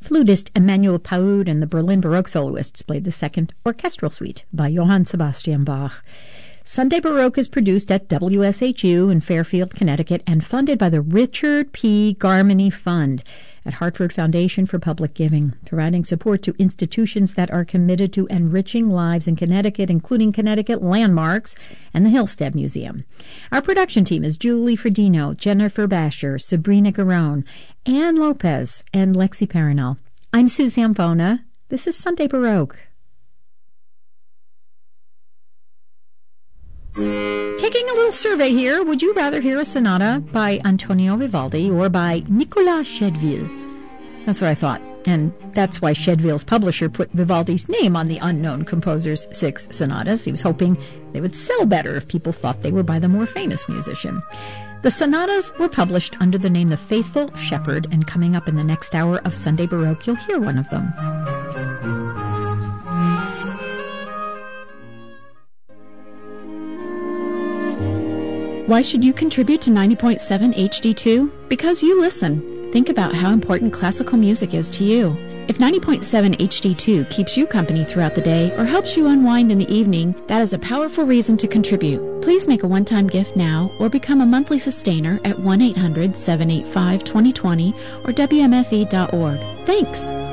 Flutist Emmanuel Paud and the Berlin Baroque soloists played the second orchestral suite by Johann Sebastian Bach. Sunday Baroque is produced at WSHU in Fairfield, Connecticut, and funded by the Richard P. Garmany Fund at Hartford Foundation for Public Giving, providing support to institutions that are committed to enriching lives in Connecticut, including Connecticut Landmarks and the Hillstead Museum. Our production team is Julie Fredino, Jennifer Basher, Sabrina Garone, Ann Lopez, and Lexi Parinel. I'm Sue Zampona. This is Sunday Baroque. Taking a little survey here, would you rather hear a sonata by Antonio Vivaldi or by Nicolas Chedeville? That's what I thought, and that's why Chedeville's publisher put Vivaldi's name on the unknown composer's 6 sonatas. He was hoping they would sell better if people thought they were by the more famous musician. The sonatas were published under the name The Faithful Shepherd, and coming up in the next hour of Sunday Baroque, you'll hear one of them. Why should you contribute to 90.7 HD2? Because you listen. Think about how important classical music is to you. If 90.7 HD2 keeps you company throughout the day or helps you unwind in the evening, that is a powerful reason to contribute. Please make a one-time gift now or become a monthly sustainer at 1-800-785-2020 or WMFE.org. Thanks!